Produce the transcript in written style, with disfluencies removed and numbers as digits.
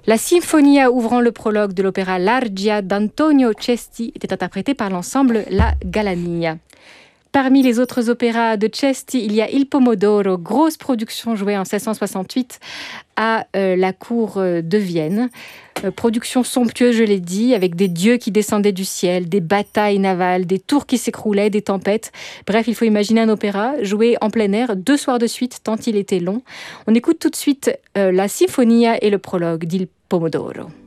La Sinfonia ouvrant le prologue de l'opéra L'Argia d'Antonio Cesti était interprétée par l'ensemble La Galania. Parmi les autres opéras de Cesti, il y a Il Pomodoro, grosse production jouée en 1668 à la cour de Vienne. Production somptueuse, je l'ai dit, avec des dieux qui descendaient du ciel, des batailles navales, des tours qui s'écroulaient, des tempêtes. Bref, il faut imaginer un opéra joué en plein air 2 soirs de suite, tant il était long. On écoute tout de suite la Sinfonia et le prologue d'Il Pomodoro.